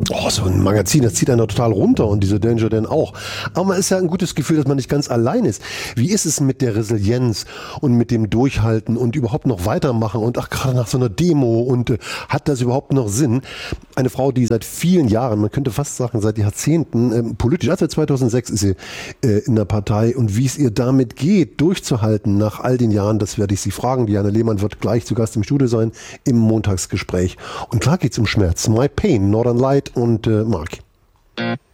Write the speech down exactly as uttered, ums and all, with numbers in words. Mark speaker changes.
Speaker 1: Oh, so ein Magazin, das zieht einer total runter und diese Danger Dan auch. Aber man ist ja ein gutes Gefühl, dass man nicht ganz allein ist. Wie ist es mit der Resilienz und mit dem Durchhalten und überhaupt noch weitermachen und ach, gerade nach so einer Demo und äh, hat das überhaupt noch Sinn? Eine Frau, die seit vielen Jahren, man könnte fast sagen seit Jahrzehnten, äh, politisch, also seit zweitausendsechs ist sie äh, in der Partei und wie es ihr damit geht, durchzuhalten nach all den Jahren, das werde ich Sie fragen. Diana Lehmann wird gleich zu Gast im Studio sein, im Montagsgespräch. Und klar geht's um Schmerz. My Pain, Northern Light und äh, Mark.